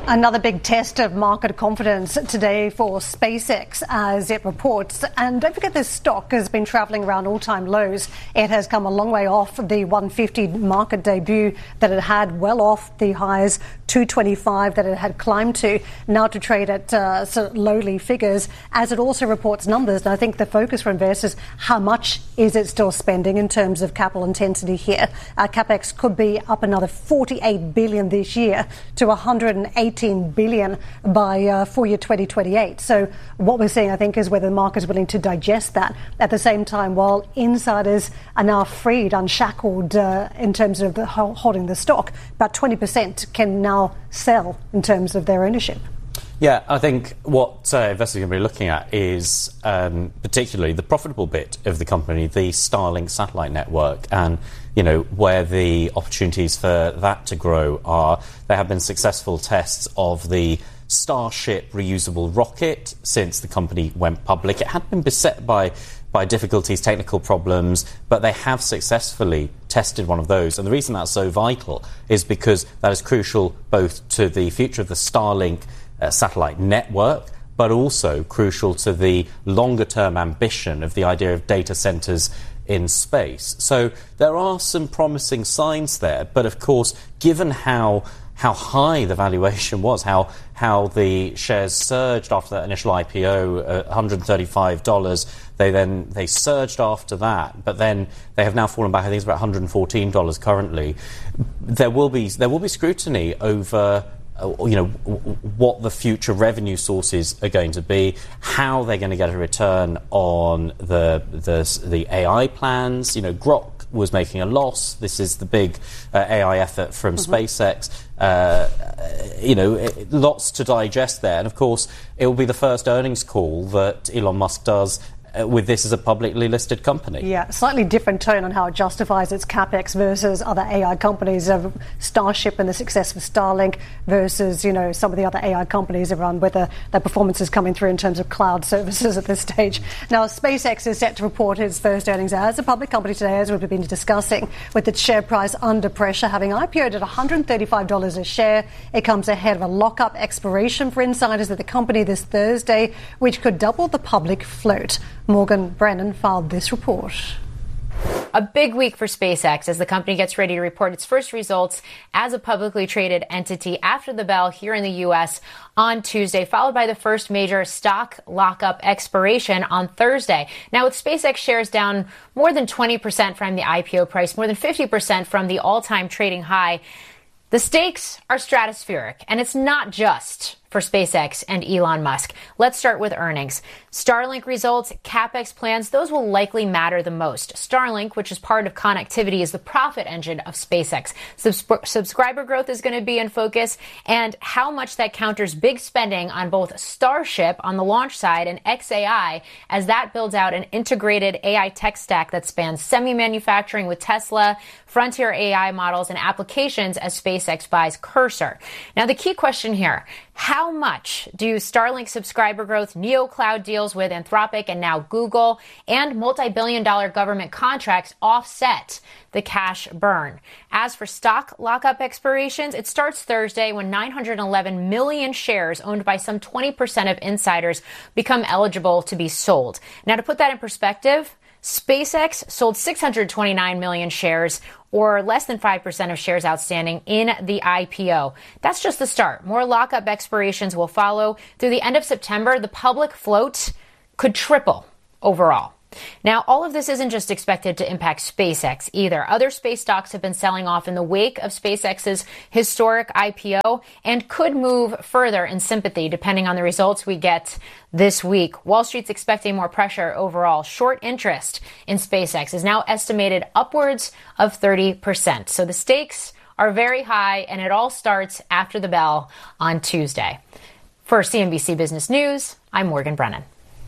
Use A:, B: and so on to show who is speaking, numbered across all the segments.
A: Another big test of market confidence today for SpaceX as it reports. And don't forget, this stock has been travelling around all-time lows. It has come a long way off the 150 market debut that it had, well off the highs, 225 that it had climbed to, now to trade at sort of lowly figures as it also reports numbers. And I think the focus for investors, how much is it still spending in terms of capital intensity here? CapEx could be up another $48 billion this year to $118 billion by full year 2028. So what we're seeing, I think, is whether the market is willing to digest that. At the same time, while insiders are now freed, unshackled in terms of holding the stock, about 20% can now sell in terms of their ownership.
B: Yeah, I think what investors are going to be looking at is particularly the profitable bit of the company, the Starlink satellite network, and where the opportunities for that to grow are. There have been successful tests of the Starship reusable rocket since the company went public. It had been beset by difficulties, technical problems, but they have successfully tested one of those. And the reason that's so vital is because that is crucial both to the future of the Starlink satellite network, but also crucial to the longer-term ambition of the idea of data centers in space. So there are some promising signs there, but of course, given how high the valuation was, how the shares surged after that initial IPO, $135, they surged after that, but then they have now fallen back. I think it's about $114 currently. There will be scrutiny over what the future revenue sources are going to be, how they're going to get a return on the AI plans. Grok was making a loss. This is the big AI effort from SpaceX. Lots to digest there. And of course, it will be the first earnings call that Elon Musk does with this as a publicly listed company. Yeah, slightly different tone on how it justifies its capex versus other AI companies of Starship and the success of Starlink versus, some of the other AI companies around whether their performance is coming through in terms of cloud services at this stage. Now, SpaceX is set to report its first earnings as a public company today, as we've been discussing, with its share price under pressure, having IPO'd at $135 a share. It comes ahead of a lock-up expiration for insiders at the company this Thursday, which could double the public float. Morgan Brennan filed this report.
C: A big week for SpaceX as the company gets ready to report its first results as a publicly traded entity after the bell here in the U.S. on Tuesday, followed by the first major stock lockup expiration on Thursday. Now, with SpaceX shares down more than 20% from the IPO price, more than 50% from the all-time trading high, the stakes are stratospheric, and it's not just for SpaceX and Elon Musk. Let's start with earnings. Starlink results, CapEx plans, those will likely matter the most. Starlink, which is part of connectivity, is the profit engine of SpaceX. Subscriber growth is going to be in focus, and how much that counters big spending on both Starship on the launch side and xAI as that builds out an integrated AI tech stack that spans semi-manufacturing with Tesla, frontier AI models, and applications as SpaceX buys Cursor. Now, the key question here, how much do Starlink subscriber growth, NeoCloud deals with Anthropic and now Google, and multi-billion-dollar government contracts offset the cash burn? As for stock lockup expirations, it starts Thursday when 911 million shares owned by some 20% of insiders become eligible to be sold. Now, to put that in perspective, SpaceX sold 629 million shares, or less than 5% of shares outstanding in the IPO. That's just the start. More lockup expirations will follow. Through the end of September, the public float could triple overall. Now, all of this isn't just expected to impact SpaceX either. Other space stocks have been selling off in the wake of SpaceX's historic IPO and could move further in sympathy depending on the results we get this week. Wall Street's expecting more pressure overall. Short interest in SpaceX is now estimated upwards of 30%. So the stakes are very high, and it all starts after the bell on Tuesday. For CNBC Business News, I'm Morgan Brennan.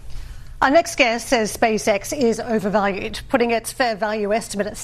A: Our next guest says SpaceX is overvalued, putting its fair value estimate at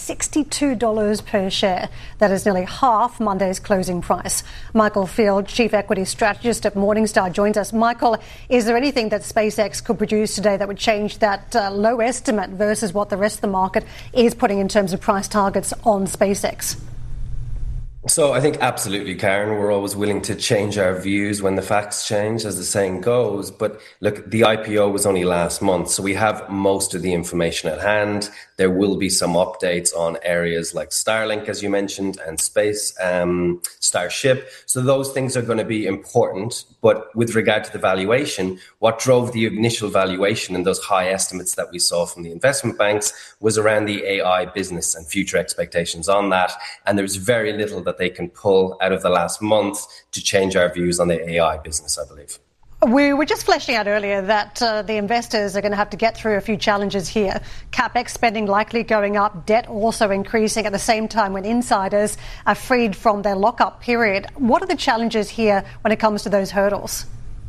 A: $62 per share. That is nearly half Monday's closing price. Michael Field, Chief Equity Strategist at Morningstar, joins us. Michael, is there anything that SpaceX could produce today that would change that low estimate versus what the rest of the market is putting in terms of price targets on SpaceX?
D: So I think absolutely, Karen, we're always willing to change our views when the facts change, as the saying goes. But look, the IPO was only last month, so we have most of the information at hand. There will be some updates on areas like Starlink, as you mentioned, and space, Starship. So those things are going to be important. But with regard to the valuation, what drove the initial valuation and those high estimates that we saw from the investment banks was around the AI business and future expectations on that. And there's very little that they can pull out of the last month to change our views on the AI business, I believe.
A: We were just fleshing out earlier that the investors are going to have to get through a few challenges here. CapEx spending likely going up, debt also increasing at the same time when insiders are freed from their lockup period. What are the challenges here when it comes to those hurdles?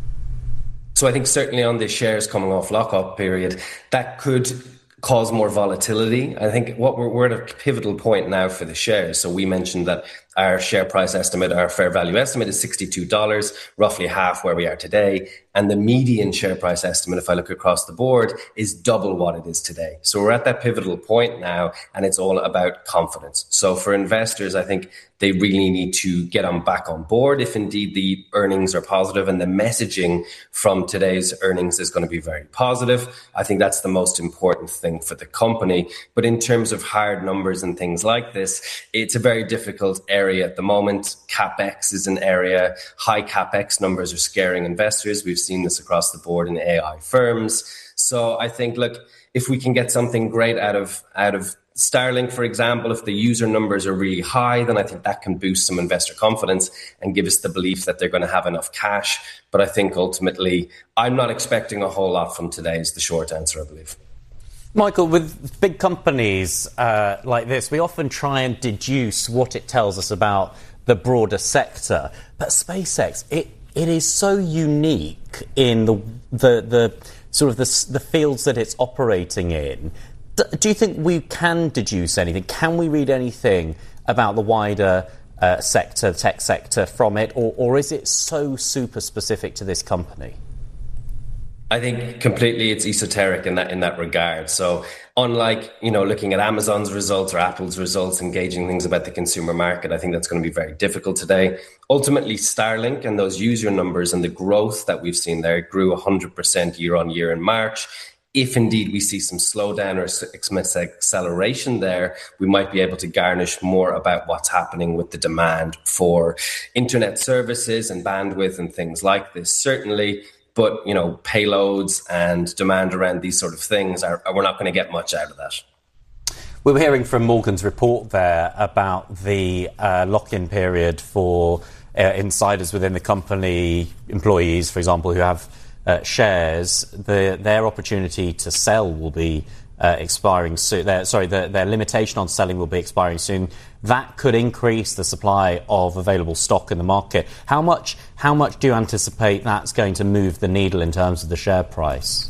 D: So I think certainly on the shares coming off lockup period, that could cause more volatility. I think we're at a pivotal point now for the shares. So we mentioned that our share price estimate, our fair value estimate is $62, roughly half where we are today. And the median share price estimate, if I look across the board, is double what it is today. So we're at that pivotal point now, and it's all about confidence. So for investors, I think they really need to get back on board if indeed the earnings are positive and the messaging from today's earnings is going to be very positive. I think that's the most important thing for the company. But in terms of hard numbers and things like this, it's a very difficult area at the moment. CapEx is an area. High CapEx numbers are scaring investors. We've seen this across the board in AI firms. So I think, look, if we can get something great out of Starlink, for example, if the user numbers are really high, then I think that can boost some investor confidence and give us the belief that they're going to have enough cash. But I think ultimately, I'm not expecting a whole lot from today is the short answer, I believe.
B: Michael, with big companies like this, we often try and deduce what it tells us about the broader sector. But SpaceX, it is so unique in the sort of the fields that it's operating in. Do you think we can deduce anything? Can we read anything about the wider sector, tech sector from it? Or is it so super specific to this company?
D: I think completely it's esoteric in that regard. So unlike, looking at Amazon's results or Apple's results, engaging things about the consumer market, I think that's going to be very difficult today. Ultimately, Starlink and those user numbers and the growth that we've seen there grew 100% year on year in March. If indeed we see some slowdown or acceleration there, we might be able to garnish more about what's happening with the demand for internet services and bandwidth and things like this. Certainly, but, payloads and demand around these sort of things, we're not going to get much out of that.
B: We were hearing from Morgan's report there about the lock-in period for insiders within the company, employees, for example, who have shares. Their opportunity to sell will be expiring soon. Their limitation on selling will be expiring soon. That could increase the supply of available stock in the market. How much do you anticipate that's going to move the needle in terms of the share price?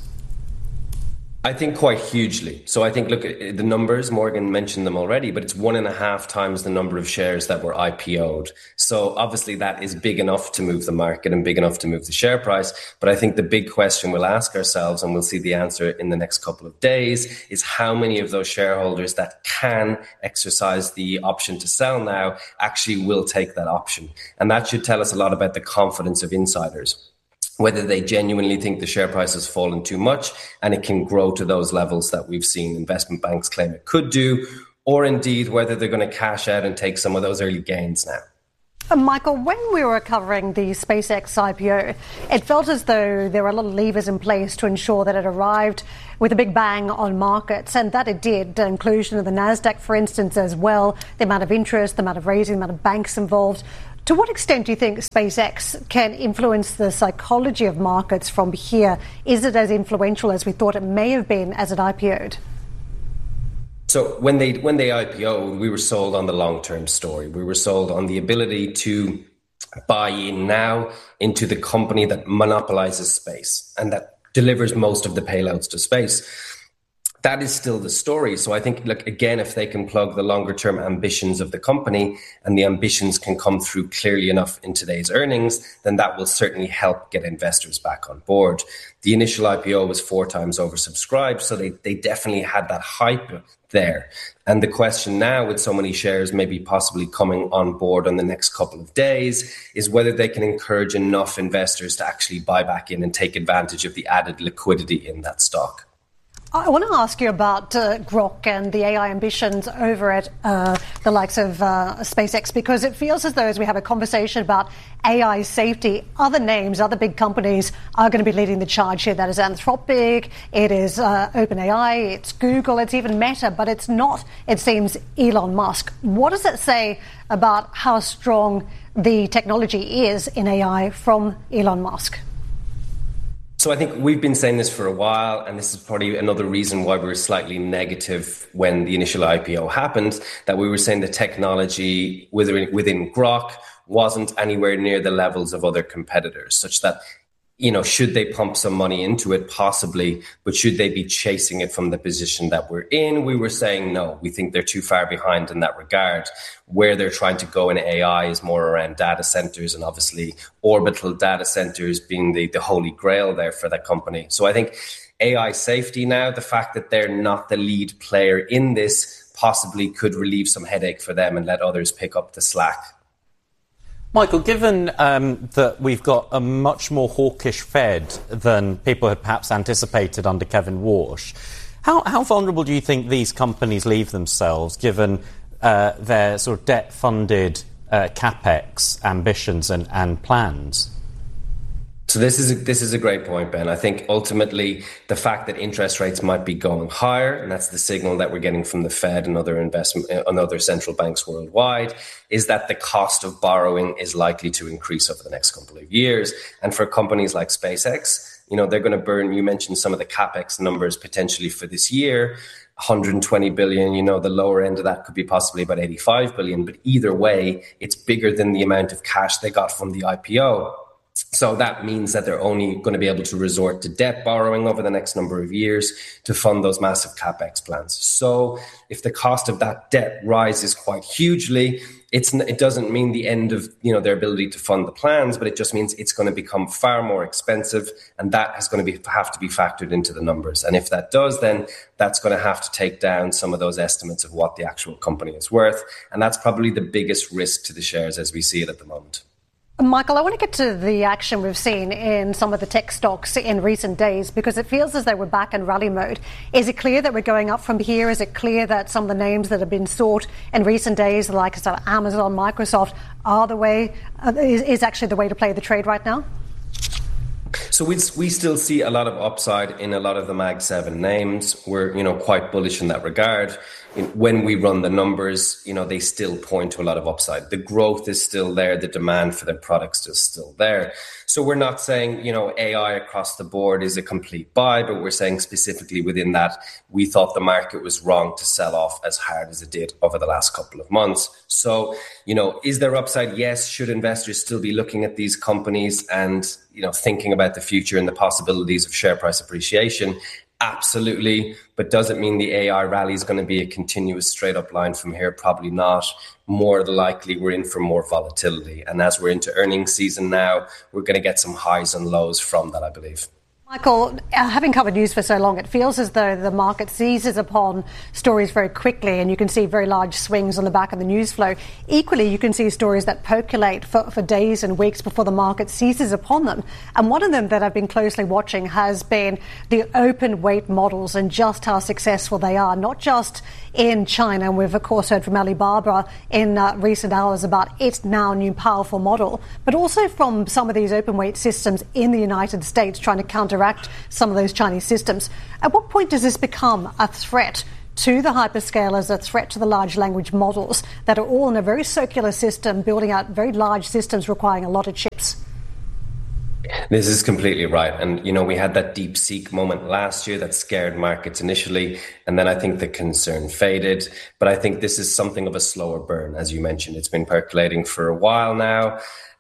D: I think quite hugely. So I think, look, the numbers, Morgan mentioned them already, but it's 1.5 times the number of shares that were IPO'd. So obviously that is big enough to move the market and big enough to move the share price. But I think the big question we'll ask ourselves, and we'll see the answer in the next couple of days, is how many of those shareholders that can exercise the option to sell now actually will take that option. And that should tell us a lot about the confidence of insiders, whether they genuinely think the share price has fallen too much and it can grow to those levels that we've seen investment banks claim it could do, or indeed whether they're going to cash out and take some of those early gains now.
A: Michael, when we were covering the SpaceX IPO, it felt as though there were a lot of levers in place to ensure that it arrived with a big bang on markets, and that it did. The inclusion of the NASDAQ, for instance, as well, the amount of interest, the amount of raising, the amount of banks involved. To what extent do you think SpaceX can influence the psychology of markets from here? Is it as influential as we thought it may have been as it IPO'd?
D: So when they IPO'd, we were sold on the long-term story. We were sold on the ability to buy in now into the company that monopolizes space and that delivers most of the payloads to space. that is still the story. So I think, look, again, if they can plug the longer term ambitions of the company and the ambitions can come through clearly enough in today's earnings, then that will certainly help get investors back on board. The initial IPO was 4 times oversubscribed, so they definitely had that hype there. And the question now, with so many shares maybe possibly coming on board on the next couple of days, is whether they can encourage enough investors to actually buy back in and take advantage of the added liquidity in that stock.
A: I want to ask you about Grok and the AI ambitions over at the likes of SpaceX, because it feels as though as we have a conversation about AI safety, other names, other big companies are going to be leading the charge here. That is Anthropic, it is OpenAI, it's Google, it's even Meta, but it's not, it seems, Elon Musk. What does it say about how strong the technology is in AI from Elon Musk?
D: So I think we've been saying this for a while, and this is probably another reason why we were slightly negative when the initial IPO happened, that we were saying the technology within Grok wasn't anywhere near the levels of other competitors, such that, you know, should they pump some money into it? Possibly, but should they be chasing it from the position that we're in? We were saying no, we think they're too far behind in that regard. Where they're trying to go in AI is more around data centers, and obviously orbital data centers being the holy grail there for that company. So I think AI safety now, the fact that they're not the lead player in this possibly could relieve some headache for them and let others pick up the slack.
B: Michael, given that we've got a much more hawkish Fed than people had perhaps anticipated under Kevin Warsh, how vulnerable do you think these companies leave themselves, given their sort of debt-funded capex ambitions and plans?
D: So this is a great point, Ben. I think ultimately the fact that interest rates might be going higher, and that's the signal that we're getting from the Fed and other central banks worldwide, is that the cost of borrowing is likely to increase over the next couple of years. And for companies like SpaceX, you know, they're going to burn, you mentioned some of the capex numbers potentially for this year, 120 billion, you know, the lower end of that could be possibly about 85 billion. But either way, it's bigger than the amount of cash they got from the IPO. So that means that they're only going to be able to resort to debt borrowing over the next number of years to fund those massive capex plans. So if the cost of that debt rises quite hugely, it doesn't mean the end of, you know, their ability to fund the plans, but it just means it's going to become far more expensive, and that is going to have to be factored into the numbers. And if that does, then that's going to have to take down some of those estimates of what the actual company is worth. And that's probably the biggest risk to the shares as we see it at the moment.
A: Michael, I want to get to the action we've seen in some of the tech stocks in recent days, because it feels as though we're back in rally mode. Is it clear that we're going up from here? Is it clear that some of the names that have been sought in recent days, like Amazon, Microsoft, are the way, is actually the way to play the trade right now?
D: So we still see a lot of upside in a lot of the Mag 7 names. We're, you know, quite bullish in that regard. When we run the numbers, you know, they still point to a lot of upside. The growth is still there. The demand for their products is still there. So we're not saying, you know, AI across the board is a complete buy, but we're saying specifically within that, we thought the market was wrong to sell off as hard as it did over the last couple of months. So, you know, is there upside? Yes. Should investors still be looking at these companies and, you know, thinking about the future and the possibilities of share price appreciation? Absolutely. But does it mean the AI rally is going to be a continuous straight up line from here? Probably not. More than likely, we're in for more volatility. And as we're into earnings season now, we're going to get some highs and lows from that, I believe.
A: Michael, having covered news for so long, it feels as though the market seizes upon stories very quickly, and you can see very large swings on the back of the news flow. Equally, you can see stories that percolate for days and weeks before the market seizes upon them. And one of them that I've been closely watching has been the open weight models and just how successful they are, not just in China. And we've, of course, heard from Alibaba in recent hours about its now new powerful model, but also from some of these open weight systems in the United States trying to counteract some of those Chinese systems. At what point does this become a threat to the hyperscalers, a threat to the large language models that are all in a very circular system, building out very large systems requiring a lot of chips?
D: This is completely right. And, we had that DeepSeek moment last year that scared markets initially. And then I think the concern faded. But I think this is something of a slower burn, as you mentioned. It's been percolating for a while now.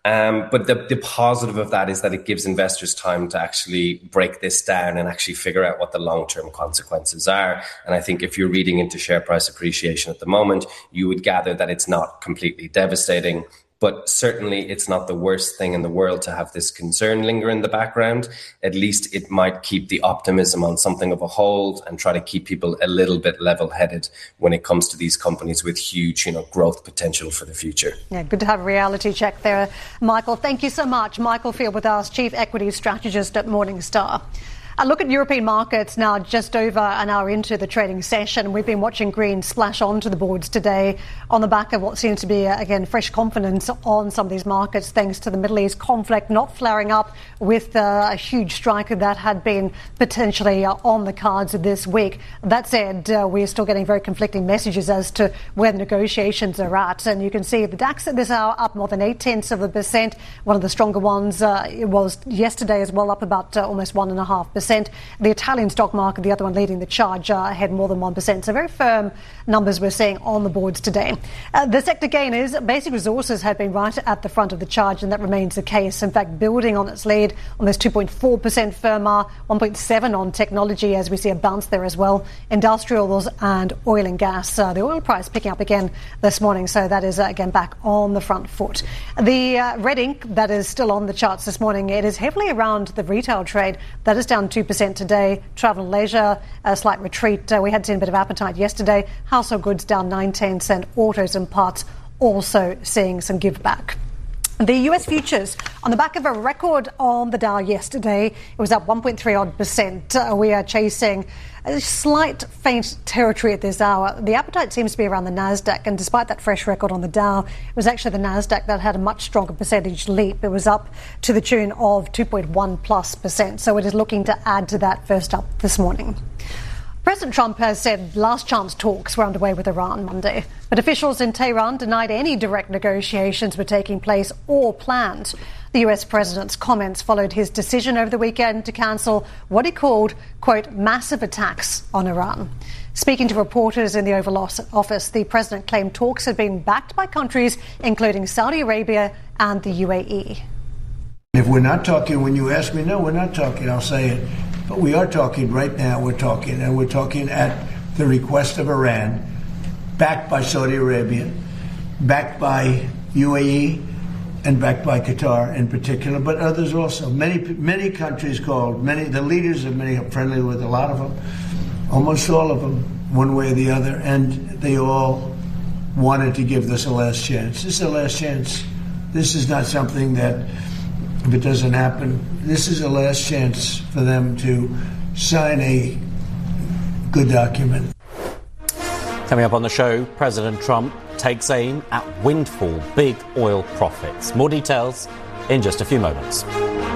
D: But the positive of that is that it gives investors time to actually break this down and actually figure out what the long-term consequences are. And I think if you're reading into share price appreciation at the moment, you would gather that it's not completely devastating. But certainly it's not the worst thing in the world to have this concern linger in the background. At least it might keep the optimism on something of a hold and try to keep people a little bit level-headed when it comes to these companies with huge, growth potential for the future.
A: Yeah, good to have a reality check there, Michael. Thank you so much. Michael Field with us, Chief Equity Strategist at Morningstar. A look at European markets now, just over an hour into the trading session. We've been watching green splash onto the boards today on the back of what seems to be, again, fresh confidence on some of these markets, thanks to the Middle East conflict not flaring up with a huge strike that had been potentially on the cards this week. That said, we're still getting very conflicting messages as to where the negotiations are at. And you can see the DAX at this hour up more than 0.8%. One of the stronger ones it was yesterday as well, up about almost 1.5%. The Italian stock market, the other one leading the charge, ahead more than 1%. So very firm numbers we're seeing on the boards today. The sector gainers, Basic Resources, had been right at the front of the charge, and that remains the case. In fact, building on its lead, almost 2.4% firmer, 1.7% on technology, as we see a bounce there as well. Industrials and oil and gas. The oil price picking up again this morning, so that is again back on the front foot. The red ink that is still on the charts this morning, it is heavily around the retail trade. That is down 2% today. Travel and leisure, a slight retreat. We had seen a bit of appetite yesterday. Household goods down 9 cents. Autos and parts also seeing some give back. The US futures on the back of a record on the Dow yesterday. It was up 1.3%. We are chasing a slight faint territory at this hour. The appetite seems to be around the Nasdaq, and despite that fresh record on the Dow, it was actually the Nasdaq that had a much stronger percentage leap. It was up to the tune of 2.1+%. So it is looking to add to that first up this morning. President Trump has said last chance talks were underway with Iran Monday, but officials in Tehran denied any direct negotiations were taking place or planned. The US president's comments followed his decision over the weekend to cancel what he called, quote, massive attacks on Iran. Speaking to reporters in the Oval Office, the president claimed talks had been backed by countries including Saudi Arabia and the UAE.
E: If we're not talking, when you ask me, no, we're not talking, I'll say it. But we are talking right now. We're talking, and we're talking at the request of Iran, backed by Saudi Arabia, backed by UAE, and backed by Qatar in particular, but others also. Many countries called, the leaders of many are friendly with a lot of them, almost all of them, one way or the other, and they all wanted to give this a last chance. This is a last chance. This is not something that, if it doesn't happen, this is a last chance for them to sign a good document.
B: Coming up on the show, President Trump takes aim at windfall big oil profits. More details in just a few moments.